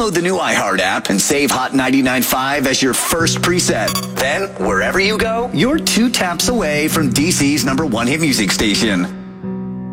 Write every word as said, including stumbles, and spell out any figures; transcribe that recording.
Download the new iHeart app and save Hot ninety-nine point five as your first preset. Then, wherever you go, you're two taps away from D C's number one hit music station.